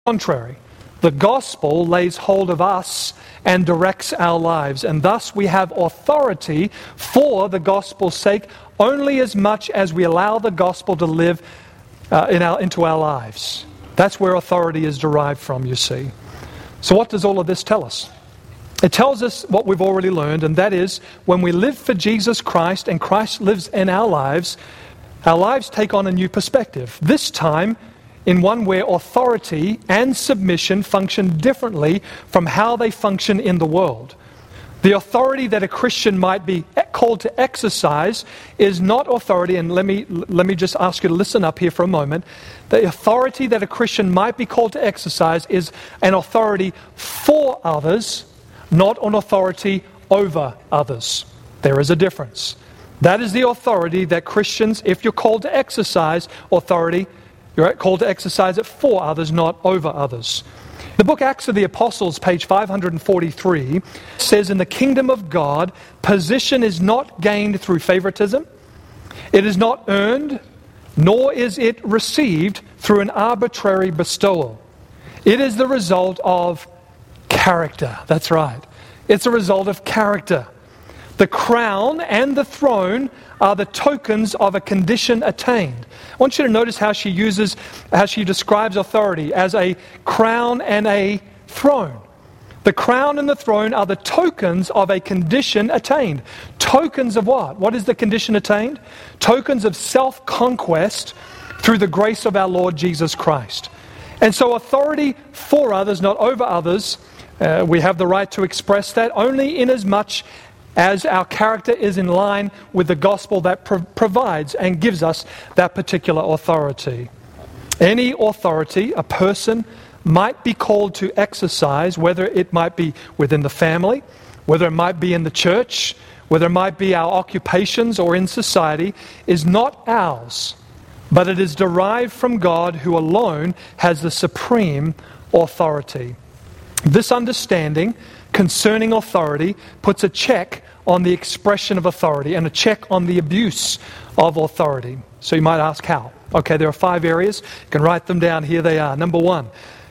contrary. The gospel lays hold of us and directs our lives, and thus we have authority for the gospel's sake only as much as we allow the gospel to live into our lives. That's where authority is derived from, you see. So what does all of this tell us? It tells us what we've already learned, and that is when we live for Jesus Christ and Christ lives in our lives take on a new perspective. This time, in one where authority and submission function differently from how they function in the world. The authority that a Christian might be called to exercise is not authority, and let me just ask you to listen up here for a moment. The authority that a Christian might be called to exercise is an authority for others, not an authority over others. There is a difference. That is the authority that Christians, if you're called to exercise authority, you're called to exercise it for others, not over others. The book Acts of the Apostles, page 543, says, in the kingdom of God, position is not gained through favoritism. It is not earned, nor is it received through an arbitrary bestowal. It is the result of character. That's right. It's a result of character. The crown and the throne are the tokens of a condition attained. I want you to notice how she describes authority as a crown and a throne. The crown and the throne are the tokens of a condition attained. Tokens of what? What is the condition attained? Tokens of self-conquest through the grace of our Lord Jesus Christ. And so authority for others, not over others, we have the right to express that only inasmuch as our character is in line with the gospel that provides and gives us that particular authority. Any authority a person might be called to exercise, whether it might be within the family, whether it might be in the church, whether it might be our occupations or in society, is not ours, but it is derived from God, who alone has the supreme authority. This understanding concerning authority puts a check on the expression of authority and a check on the abuse of authority. So you might ask how. Okay, there are 5 areas. You can write them down. Here they are. Number 1,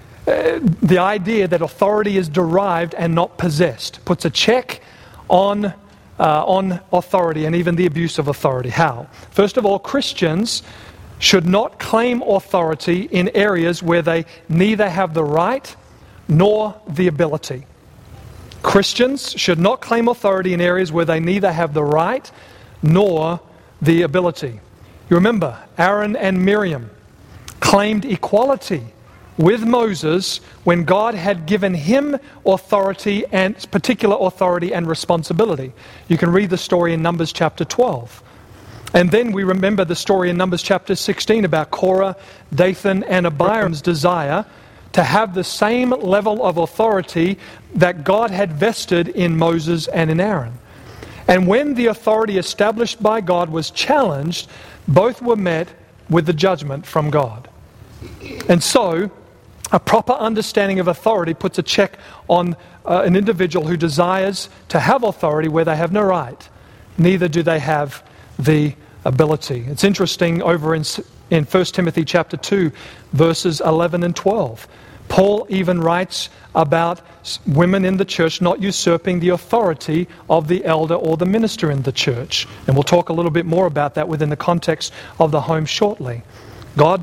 the idea that authority is derived and not possessed puts a check on authority and even the abuse of authority. How? First of all, Christians should not claim authority in areas where they neither have the right nor the ability. Christians should not claim authority in areas where they neither have the right nor the ability. You remember, Aaron and Miriam claimed equality with Moses when God had given him authority and particular authority and responsibility. You can read the story in Numbers chapter 12. And then we remember the story in Numbers chapter 16 about Korah, Dathan, and Abiram's desire to have the same level of authority that God had vested in Moses and in Aaron. And when the authority established by God was challenged, both were met with the judgment from God. And so, a proper understanding of authority puts a check on an individual who desires to have authority where they have no right, neither do they have the ability. It's interesting over in 1 Timothy chapter 2, verses 11 and 12. Paul even writes about women in the church not usurping the authority of the elder or the minister in the church. And we'll talk a little bit more about that within the context of the home shortly. God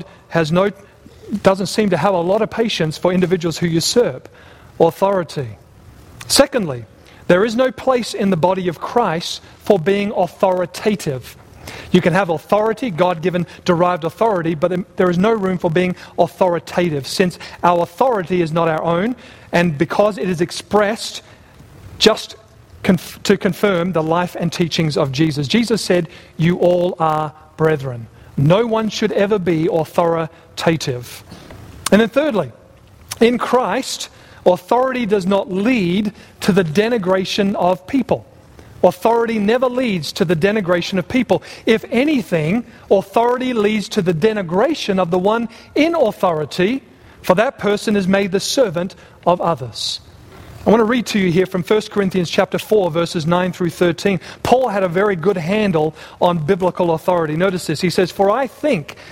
doesn't seem to have a lot of patience for individuals who usurp authority. Secondly, there is no place in the body of Christ for being authoritative. You can have authority, God-given derived authority, but there is no room for being authoritative, since our authority is not our own, and because it is expressed just to confirm the life and teachings of Jesus. Jesus said, "You all are brethren." No one should ever be authoritative. And then thirdly, in Christ, authority does not lead to the denigration of people. Authority never leads to the denigration of people. If anything, authority leads to the denigration of the one in authority, for that person is made the servant of others. I want to read to you here from 1 Corinthians chapter 4, verses 9 through 13. Paul had a very good handle on biblical authority. Notice this. He says, "For I think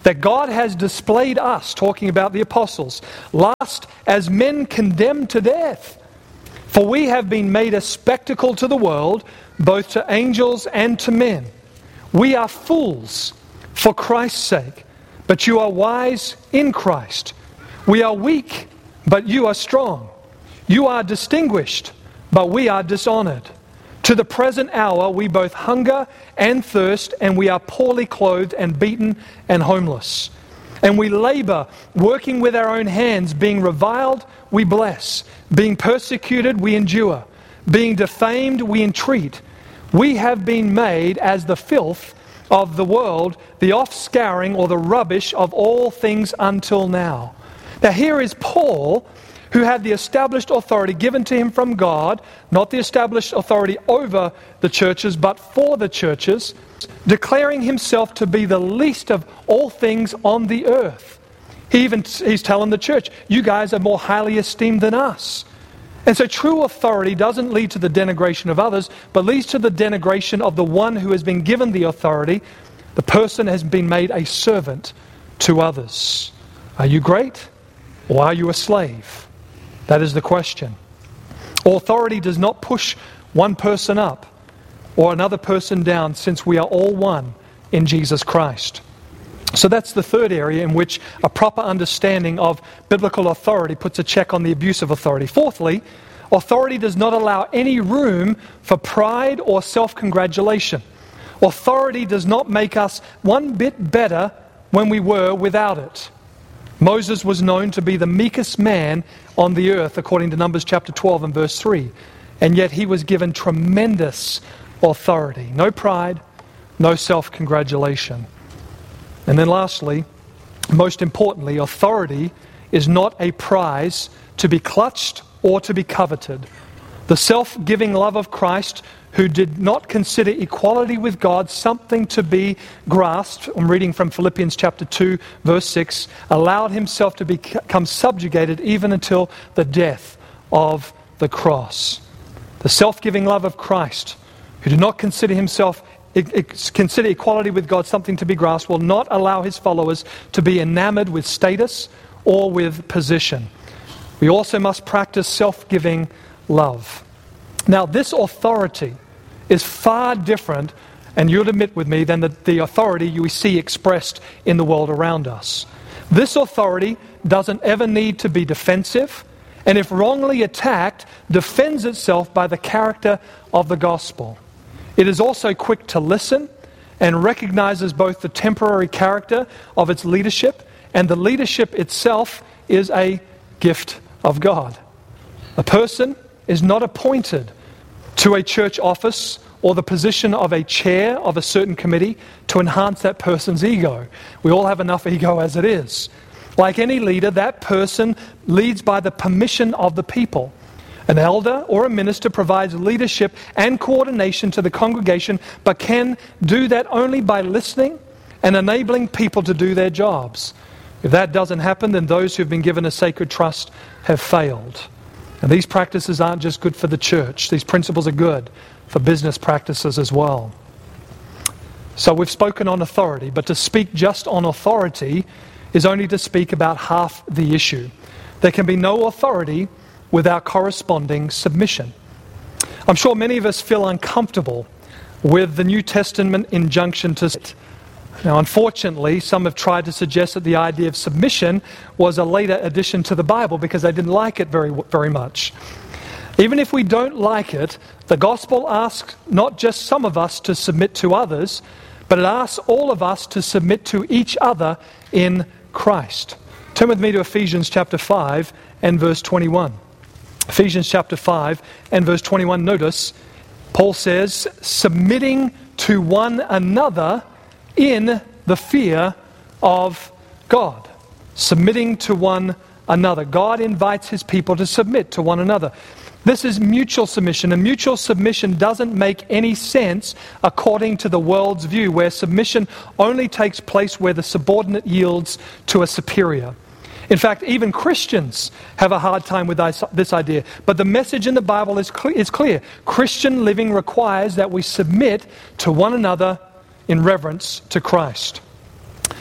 that God has displayed us, talking about the apostles, last as men condemned to death. For we have been made a spectacle to the world, both to angels and to men. We are fools for Christ's sake, but you are wise in Christ. We are weak, but you are strong. You are distinguished, but we are dishonored. To the present hour we both hunger and thirst, and we are poorly clothed and beaten and homeless. And we labor, working with our own hands, being reviled, we bless. Being persecuted, we endure. Being defamed, we entreat. We have been made as the filth of the world, the offscouring or the rubbish of all things until now. Now here is Paul, who had the established authority given to him from God, not the established authority over the churches, but for the churches, declaring himself to be the least of all things on the earth. He's telling the church, you guys are more highly esteemed than us. And so true authority doesn't lead to the denigration of others, but leads to the denigration of the one who has been given the authority. The person has been made a servant to others. Are you great, or are you a slave? That is the question. Authority does not push one person up or another person down, since we are all one in Jesus Christ. So that's the third area in which a proper understanding of biblical authority puts a check on the abuse of authority. Fourthly, authority does not allow any room for pride or self-congratulation. Authority does not make us one bit better when we were without it. Moses was known to be the meekest man on the earth, according to Numbers chapter 12 and verse 3. And yet he was given tremendous authority. No pride, no self-congratulation. And then lastly, most importantly, authority is not a prize to be clutched or to be coveted. The self-giving love of Christ, who did not consider equality with God something to be grasped, I'm reading from Philippians chapter 2, verse 6, allowed himself to become subjugated even until the death of the cross. The self-giving love of Christ, who did not consider equality with God something to be grasped, will not allow his followers to be enamored with status or with position. We also must practice self-giving love. Now, this authority is far different, and you'll admit with me, than the authority you see expressed in the world around us. This authority doesn't ever need to be defensive, and if wrongly attacked, defends itself by the character of the gospel. It is also quick to listen and recognizes both the temporary character of its leadership, and the leadership itself is a gift of God. A person is not appointed to a church office or the position of a chair of a certain committee to enhance that person's ego. We all have enough ego as it is. Like any leader, that person leads by the permission of the people. An elder or a minister provides leadership and coordination to the congregation, but can do that only by listening and enabling people to do their jobs. If that doesn't happen, then those who've been given a sacred trust have failed. And these practices aren't just good for the church. These principles are good for business practices as well. So we've spoken on authority, but to speak just on authority is only to speak about half the issue. There can be no authority without corresponding submission. I'm sure many of us feel uncomfortable with the New Testament injunction to submit. Now, unfortunately, some have tried to suggest that the idea of submission was a later addition to the Bible because they didn't like it very much. Even if we don't like it, the gospel asks not just some of us to submit to others, but it asks all of us to submit to each other in Christ. Turn with me to Ephesians chapter 5 and verse 21. Ephesians chapter 5 and verse 21, notice, Paul says, submitting to one another in the fear of God. Submitting to one another. God invites his people to submit to one another. This is mutual submission, and mutual submission doesn't make any sense according to the world's view, where submission only takes place where the subordinate yields to a superior. In fact, even Christians have a hard time with this idea. But the message in the Bible is clear. Christian living requires that we submit to one another in reverence to Christ.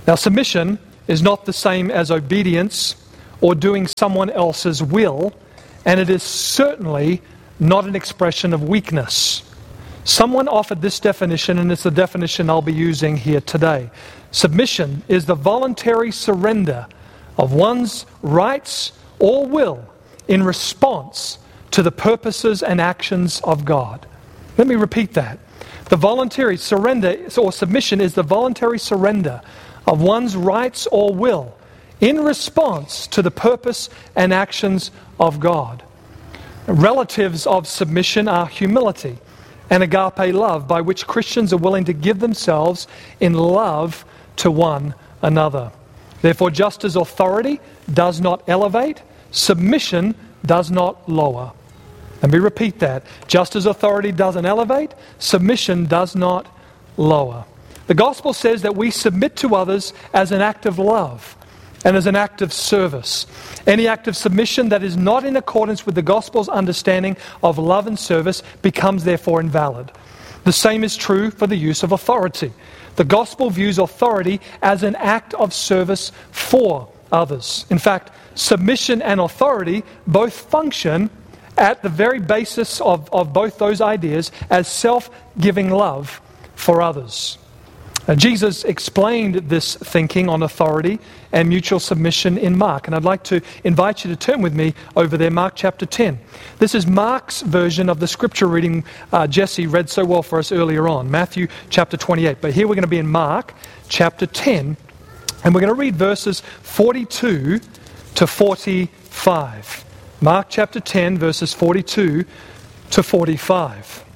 Now, submission is not the same as obedience or doing someone else's will, and it is certainly not an expression of weakness. Someone offered this definition, and it's the definition I'll be using here today. Submission is the voluntary surrender of one's rights or will in response to the purposes and actions of God. Let me repeat that. The voluntary surrender or submission is the voluntary surrender of one's rights or will in response to the purpose and actions of God. Relatives of submission are humility and agape love, by which Christians are willing to give themselves in love to one another. Therefore, just as authority does not elevate, submission does not lower. Let me repeat that. Just as authority doesn't elevate, submission does not lower. The gospel says that we submit to others as an act of love and as an act of service. Any act of submission that is not in accordance with the gospel's understanding of love and service becomes therefore invalid. The same is true for the use of authority. The gospel views authority as an act of service for others. In fact, submission and authority both function at the very basis of both those ideas as self-giving love for others. Jesus explained this thinking on authority and mutual submission in Mark. And I'd like to invite you to turn with me over there, Mark chapter 10. This is Mark's version of the scripture reading Jesse read so well for us earlier on, Matthew chapter 28. But here we're going to be in Mark chapter 10, and we're going to read verses 42 to 45. Mark chapter 10, verses 42 to 45.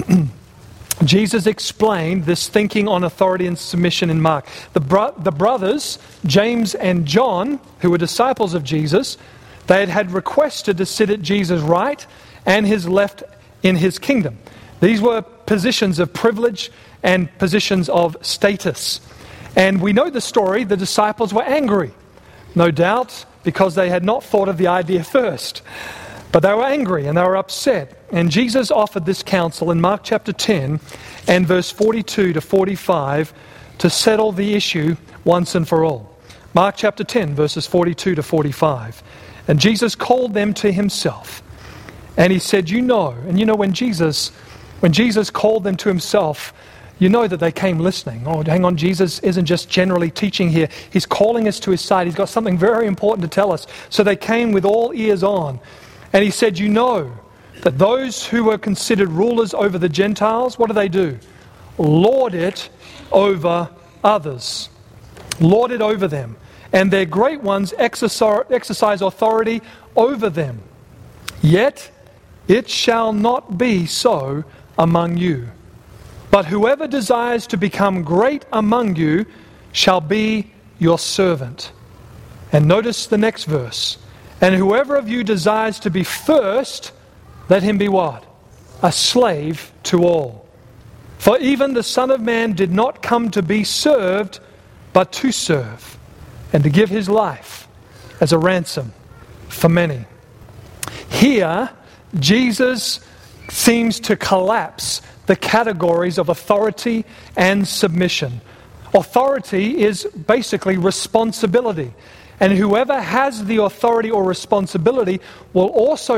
Jesus explained this thinking on authority and submission in Mark. The brothers, James and John, who were disciples of Jesus, they had requested to sit at Jesus' right and his left in his kingdom. These were positions of privilege and positions of status. And we know the story. The disciples were angry, no doubt, because they had not thought of the idea first. But they were angry and they were upset. And Jesus offered this counsel in Mark chapter 10 and verse 42 to 45 to settle the issue once and for all. Mark chapter 10, verses 42 to 45. And Jesus called them to himself. And he said, when Jesus called them to himself, you know that they came listening. Oh, hang on, Jesus isn't just generally teaching here. He's calling us to his side. He's got something very important to tell us. So they came with all ears on. And he said, you know that those who were considered rulers over the Gentiles, what do? Lord it over others. Lord it over them. And their great ones exercise authority over them. Yet it shall not be so among you. But whoever desires to become great among you shall be your servant. And notice the next verse. And whoever of you desires to be first, let him be what? A slave to all. For even the Son of Man did not come to be served, but to serve, and to give his life as a ransom for many. Here, Jesus seems to collapse the categories of authority and submission. Authority is basically responsibility. And whoever has the authority or responsibility will also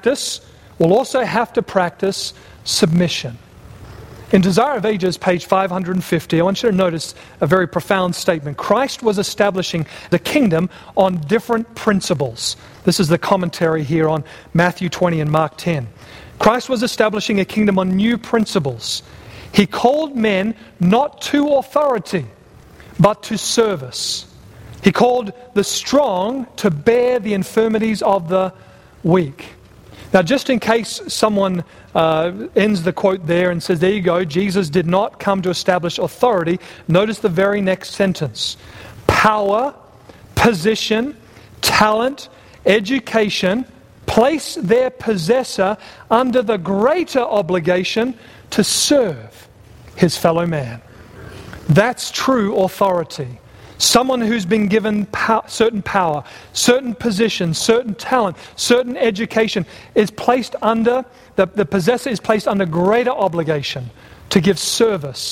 have to practice submission. In Desire of Ages, page 550, I want you to notice a very profound statement. Christ was establishing the kingdom on different principles. This is the commentary here on Matthew 20 and Mark 10. Christ was establishing a kingdom on new principles. He called men not to authority, but to service. He called the strong to bear the infirmities of the weak. Now, just in case someone ends the quote there and says, there you go, Jesus did not come to establish authority, notice the very next sentence. Power, position, talent, education place their possessor under the greater obligation to serve his fellow man. That's true authority. Someone who's been given certain power, certain position, certain talent, certain education is placed under, the possessor is placed under greater obligation to give service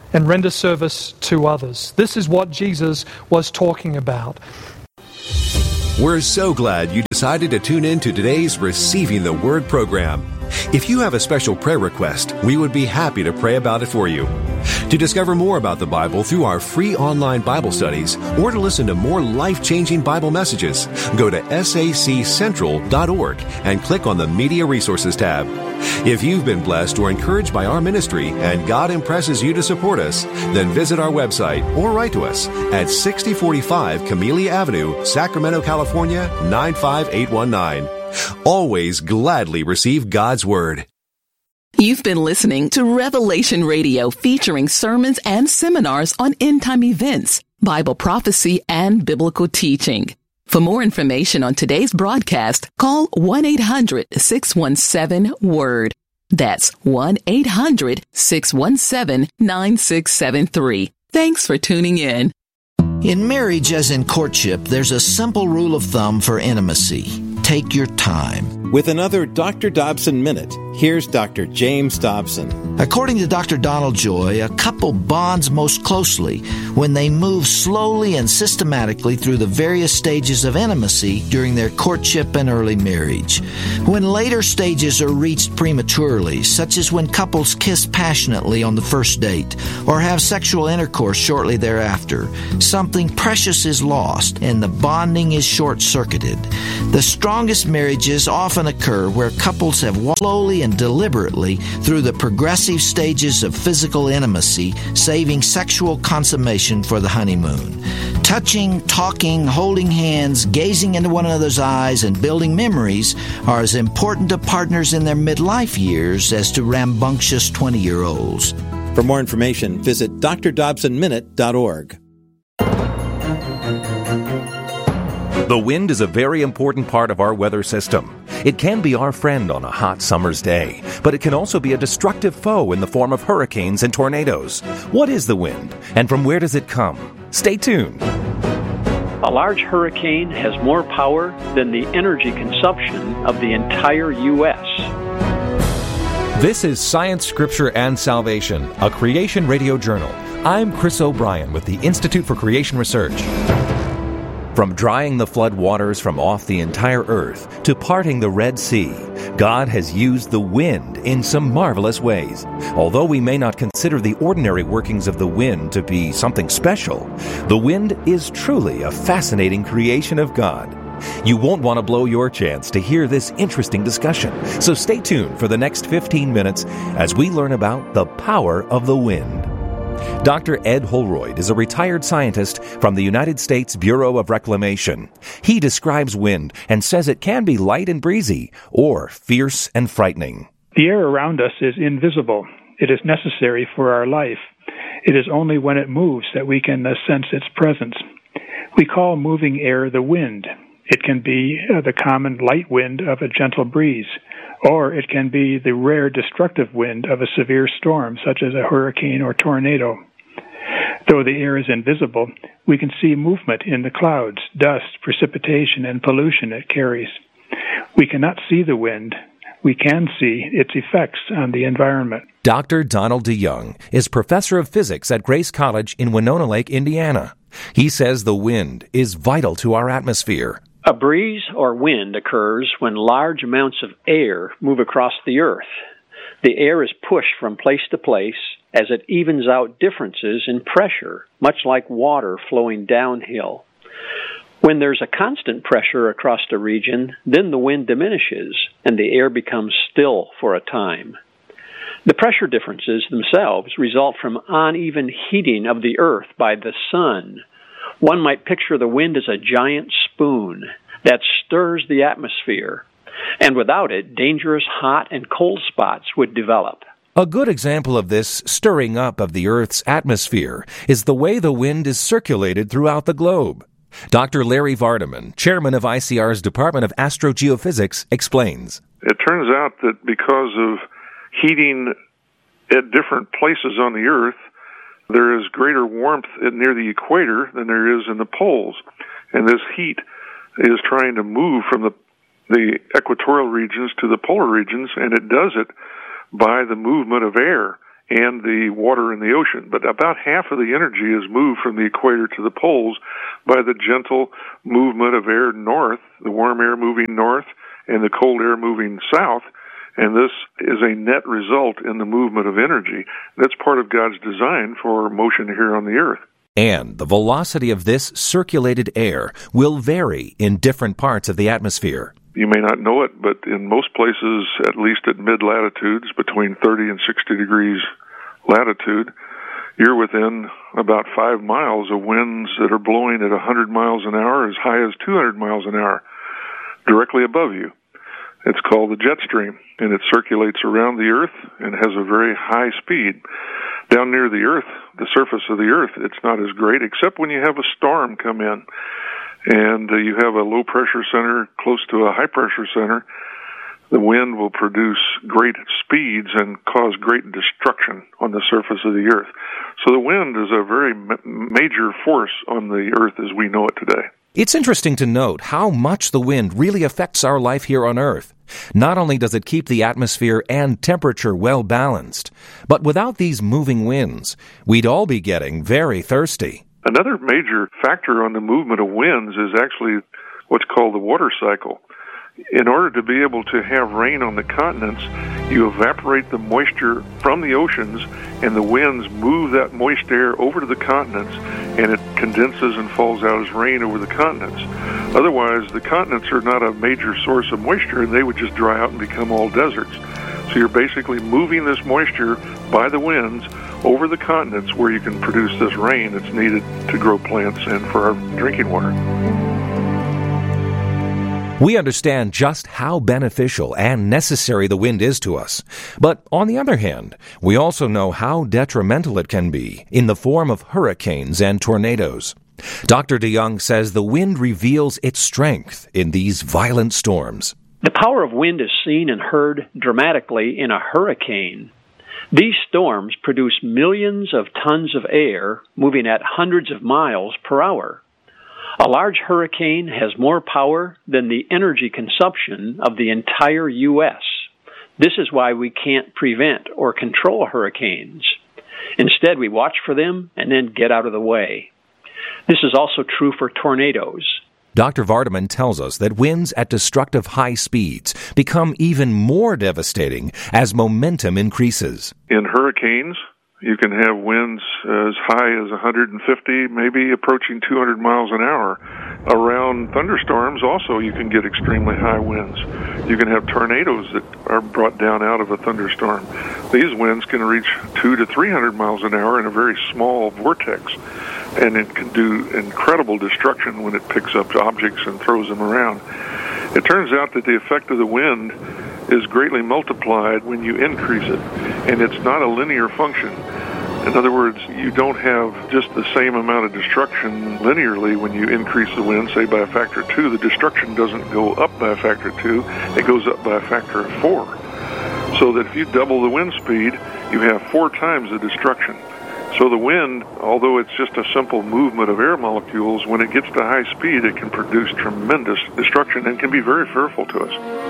and render service to others. This is what Jesus was talking about. We're so glad you decided to tune in to today's Receiving the Word program. If you have a special prayer request, we would be happy to pray about it for you. To discover more about the Bible through our free online Bible studies, or to listen to more life-changing Bible messages, go to saccentral.org and click on the Media Resources tab. If you've been blessed or encouraged by our ministry and God impresses you to support us, then visit our website or write to us at 6045 Camellia Avenue, Sacramento, California, 95819. Always gladly receive God's Word. You've been listening to Revelation Radio, featuring sermons and seminars on end-time events, Bible prophecy, and biblical teaching. For more information on today's broadcast, call 1-800-617-WORD. That's 1-800-617-9673. Thanks for tuning in. In marriage, as in courtship, there's a simple rule of thumb for intimacy. Take your time. With another Dr. Dobson Minute, here's Dr. James Dobson. According to Dr. Donald Joy, a couple bonds most closely when they move slowly and systematically through the various stages of intimacy during their courtship and early marriage. When later stages are reached prematurely, such as when couples kiss passionately on the first date or have sexual intercourse shortly thereafter, something precious is lost and the bonding is short-circuited. The strongest marriages often occur where couples have walked slowly and deliberately through the progressive stages of physical intimacy, saving sexual consummation for the honeymoon. Touching, talking, holding hands, gazing into one another's eyes, and building memories are as important to partners in their midlife years as to rambunctious 20-year-olds. For more information, visit drdobsonminute.org. The wind is a very important part of our weather system. It can be our friend on a hot summer's day, but it can also be a destructive foe in the form of hurricanes and tornadoes. What is the wind, and from where does it come? Stay tuned. A large hurricane has more power than the energy consumption of the entire U.S. This is Science, Scripture, and Salvation, a Creation Radio Journal. I'm Chris O'Brien with the Institute for Creation Research. From drying the flood waters from off the entire earth to parting the Red Sea, God has used the wind in some marvelous ways. Although we may not consider the ordinary workings of the wind to be something special, the wind is truly a fascinating creation of God. You won't want to blow your chance to hear this interesting discussion, so stay tuned for the next 15 minutes as we learn about the power of the wind. Dr. Ed Holroyd is a retired scientist from the United States Bureau of Reclamation. He describes wind and says it can be light and breezy or fierce and frightening. The air around us is invisible. It is necessary for our life. It is only when it moves that we can sense its presence. We call moving air the wind. It can be the common light wind of a gentle breeze, or it can be the rare destructive wind of a severe storm, such as a hurricane or tornado. Though the air is invisible, we can see movement in the clouds, dust, precipitation, and pollution it carries. We cannot see the wind. We can see its effects on the environment. Dr. Donald DeYoung is professor of physics at Grace College in Winona Lake, Indiana. He says the wind is vital to our atmosphere. A breeze or wind occurs when large amounts of air move across the earth. The air is pushed from place to place as it evens out differences in pressure, much like water flowing downhill. When there's a constant pressure across a region, then the wind diminishes and the air becomes still for a time. The pressure differences themselves result from uneven heating of the earth by the sun. One might picture the wind as a giant spoon that stirs the atmosphere, and without it, dangerous hot and cold spots would develop. A good example of this stirring up of the Earth's atmosphere is the way the wind is circulated throughout the globe. Dr. Larry Vardaman, chairman of ICR's Department of Astrogeophysics, explains. It turns out that because of heating at different places on the Earth, there is greater warmth near the equator than there is in the poles. And this heat is trying to move from the equatorial regions to the polar regions, and it does it by the movement of air and the water in the ocean. But about half of the energy is moved from the equator to the poles by the gentle movement of air north, the warm air moving north and the cold air moving south. And this is a net result in the movement of energy. That's part of God's design for motion here on the earth. And the velocity of this circulated air will vary in different parts of the atmosphere. You may not know it, but in most places, at least at mid-latitudes, between 30 and 60 degrees latitude, you're within about 5 miles of winds that are blowing at 100 miles an hour, as high as 200 miles an hour, directly above you. It's called the jet stream, and it circulates around the Earth and has a very high speed. Down near the Earth, the surface of the Earth, it's not as great, except when you have a storm come in, and you have a low-pressure center close to a high-pressure center. The wind will produce great speeds and cause great destruction on the surface of the Earth. So the wind is a very major force on the Earth as we know it today. It's interesting to note how much the wind really affects our life here on Earth. Not only does it keep the atmosphere and temperature well balanced, but without these moving winds, we'd all be getting very thirsty. Another major factor on the movement of winds is actually what's called the water cycle. In order to be able to have rain on the continents, you evaporate the moisture from the oceans, and the winds move that moist air over to the continents, and it condenses and falls out as rain over the continents. Otherwise, the continents are not a major source of moisture, and they would just dry out and become all deserts. So you're basically moving this moisture by the winds over the continents where you can produce this rain that's needed to grow plants and for our drinking water. We understand just how beneficial and necessary the wind is to us. But on the other hand, we also know how detrimental it can be in the form of hurricanes and tornadoes. Dr. DeYoung says the wind reveals its strength in these violent storms. The power of wind is seen and heard dramatically in a hurricane. These storms produce millions of tons of air moving at hundreds of miles per hour. A large hurricane has more power than the energy consumption of the entire U.S. This is why we can't prevent or control hurricanes. Instead, we watch for them and then get out of the way. This is also true for tornadoes. Dr. Vardaman tells us that winds at destructive high speeds become even more devastating as momentum increases. In hurricanes, you can have winds as high as 150, maybe approaching 200 miles an hour. Around thunderstorms, also, you can get extremely high winds. You can have tornadoes that are brought down out of a thunderstorm. These winds can reach 200 to 300 miles an hour in a very small vortex, and it can do incredible destruction when it picks up objects and throws them around. It turns out that the effect of the wind is greatly multiplied when you increase it, and it's not a linear function. In other words, you don't have just the same amount of destruction linearly when you increase the wind, say by a factor of 2. The destruction doesn't go up by a factor of 2, it goes up by a factor of 4. So that if you double the wind speed, you have 4 times the destruction. So the wind, although it's just a simple movement of air molecules, when it gets to high speed, it can produce tremendous destruction and can be very fearful to us.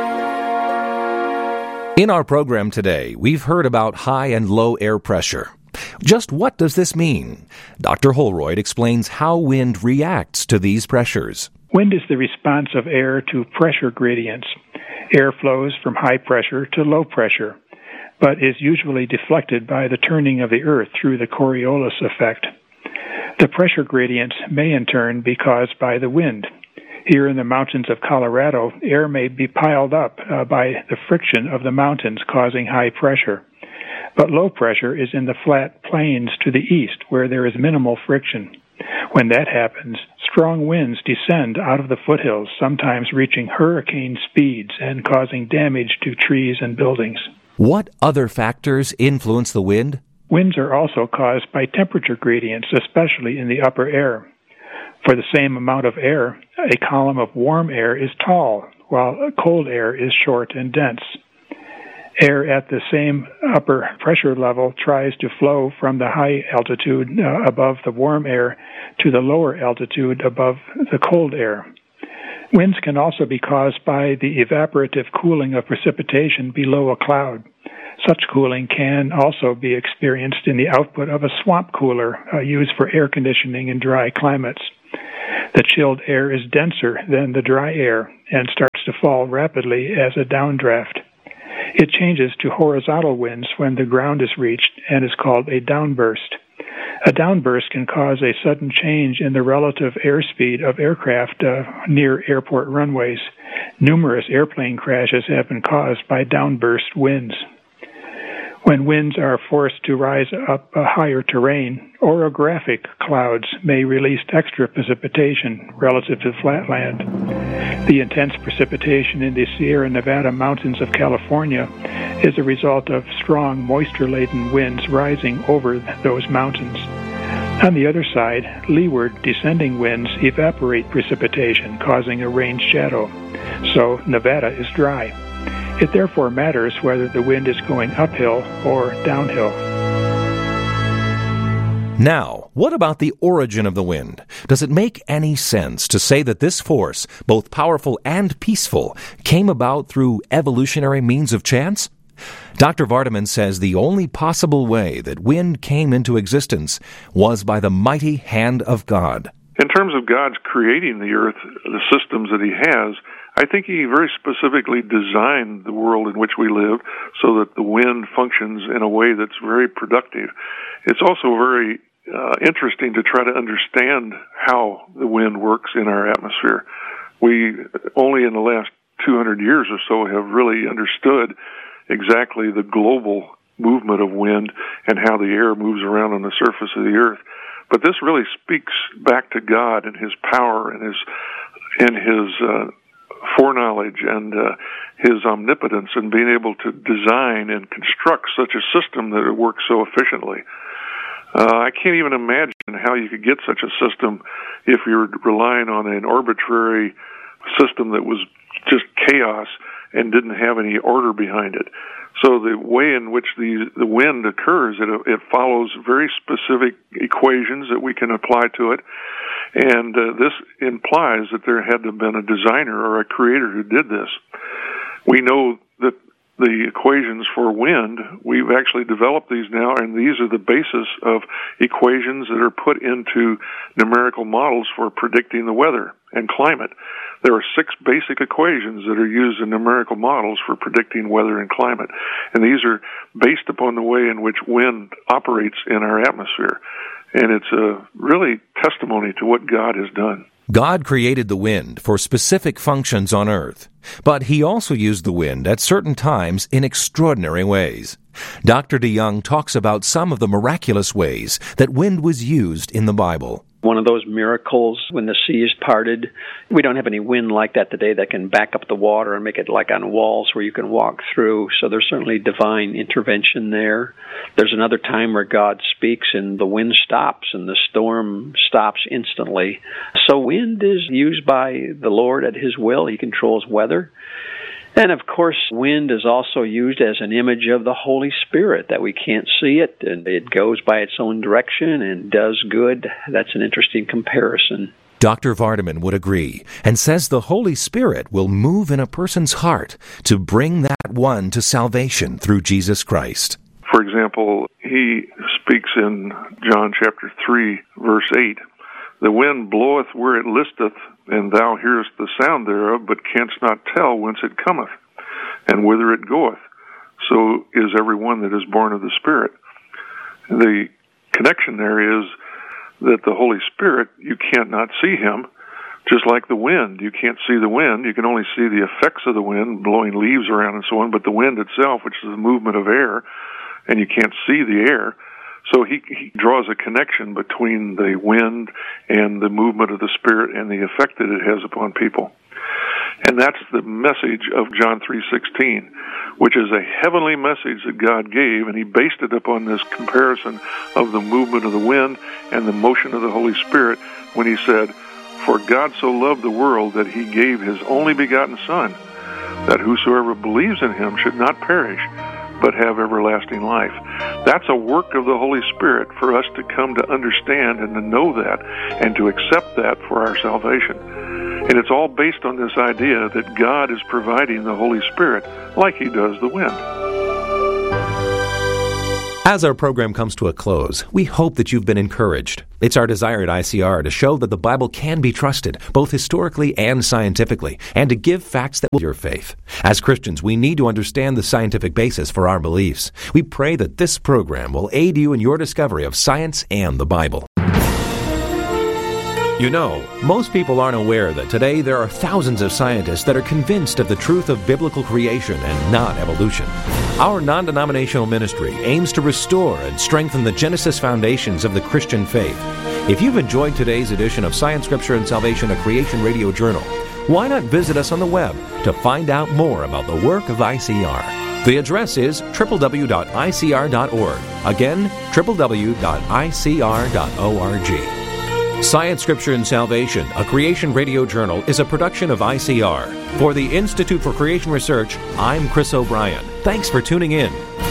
In our program today, we've heard about high and low air pressure. Just what does this mean? Dr. Holroyd explains how wind reacts to these pressures. Wind is the response of air to pressure gradients. Air flows from high pressure to low pressure, but is usually deflected by the turning of the earth through the Coriolis effect. The pressure gradients may in turn be caused by the wind. Here in the mountains of Colorado, air may be piled up by the friction of the mountains causing high pressure. But low pressure is in the flat plains to the east where there is minimal friction. When that happens, strong winds descend out of the foothills, sometimes reaching hurricane speeds and causing damage to trees and buildings. What other factors influence the wind? Winds are also caused by temperature gradients, especially in the upper air. For the same amount of air, a column of warm air is tall, while cold air is short and dense. Air at the same upper pressure level tries to flow from the high altitude above the warm air to the lower altitude above the cold air. Winds can also be caused by the evaporative cooling of precipitation below a cloud. Such cooling can also be experienced in the output of a swamp cooler used for air conditioning in dry climates. The chilled air is denser than the dry air and starts to fall rapidly as a downdraft. It changes to horizontal winds when the ground is reached and is called a downburst. A downburst can cause a sudden change in the relative airspeed of aircraft near airport runways. Numerous airplane crashes have been caused by downburst winds. When winds are forced to rise up a higher terrain, orographic clouds may release extra precipitation relative to flatland. The intense precipitation in the Sierra Nevada mountains of California is a result of strong moisture-laden winds rising over those mountains. On the other side, leeward descending winds evaporate precipitation, causing a rain shadow. So Nevada is dry. It therefore matters whether the wind is going uphill or downhill. Now, what about the origin of the wind? Does it make any sense to say that this force, both powerful and peaceful, came about through evolutionary means of chance? Dr. Vardaman says the only possible way that wind came into existence was by the mighty hand of God. In terms of God's creating the earth, the systems that He has, I think He very specifically designed the world in which we live so that the wind functions in a way that's very productive. It's also very interesting to try to understand how the wind works in our atmosphere. We only in the last 200 years or so have really understood exactly the global movement of wind and how the air moves around on the surface of the earth. But this really speaks back to God and His power and His foreknowledge and His omnipotence and being able to design and construct such a system that it works so efficiently. I can't even imagine how you could get such a system if you're relying on an arbitrary system that was just chaos and didn't have any order behind it. So the way in which the wind occurs, it follows very specific equations that we can apply to it. And this implies that there had to have been a designer or a creator who did this. We know that the equations for wind, we've actually developed these now, and these are the basis of equations that are put into numerical models for predicting the weather and climate. There are 6 basic equations that are used in numerical models for predicting weather and climate, and these are based upon the way in which wind operates in our atmosphere. And it's a really testimony to what God has done. God created the wind for specific functions on earth, but He also used the wind at certain times in extraordinary ways. Dr. DeYoung talks about some of the miraculous ways that wind was used in the Bible. One of those miracles when the sea is parted. We don't have any wind like that today that can back up the water and make it like on walls where you can walk through. So there's certainly divine intervention there. There's another time where God speaks and the wind stops and the storm stops instantly. So wind is used by the Lord at His will. He controls weather. And, of course, wind is also used as an image of the Holy Spirit, that we can't see it, and it goes by its own direction and does good. That's an interesting comparison. Dr. Vardaman would agree and says the Holy Spirit will move in a person's heart to bring that one to salvation through Jesus Christ. For example, He speaks in John chapter 3, verse 8, "The wind bloweth where it listeth, and thou hearest the sound thereof, but canst not tell whence it cometh, and whither it goeth. So is every one that is born of the Spirit." The connection there is that the Holy Spirit, you can't not see Him, just like the wind. You can't see the wind. You can only see the effects of the wind, blowing leaves around and so on, but the wind itself, which is the movement of air, and you can't see the air. So he draws a connection between the wind and the movement of the Spirit and the effect that it has upon people. And that's the message of John 3:16, which is a heavenly message that God gave, and He based it upon this comparison of the movement of the wind and the motion of the Holy Spirit when He said, "For God so loved the world that He gave His only begotten Son, that whosoever believes in Him should not perish, but have everlasting life." That's a work of the Holy Spirit for us to come to understand and to know that and to accept that for our salvation. And it's all based on this idea that God is providing the Holy Spirit like He does the wind. As our program comes to a close, we hope that you've been encouraged. It's our desire at ICR to show that the Bible can be trusted, both historically and scientifically, and to give facts that will your faith. As Christians, we need to understand the scientific basis for our beliefs. We pray that this program will aid you in your discovery of science and the Bible. You know, most people aren't aware that today there are thousands of scientists that are convinced of the truth of biblical creation and not evolution. Our non-denominational ministry aims to restore and strengthen the Genesis foundations of the Christian faith. If you've enjoyed today's edition of Science, Scripture, and Salvation, a Creation Radio Journal, why not visit us on the web to find out more about the work of ICR? The address is www.icr.org. Again, www.icr.org. Science, Scripture, and Salvation, a Creation Radio Journal, is a production of ICR. For the Institute for Creation Research, I'm Chris O'Brien. Thanks for tuning in.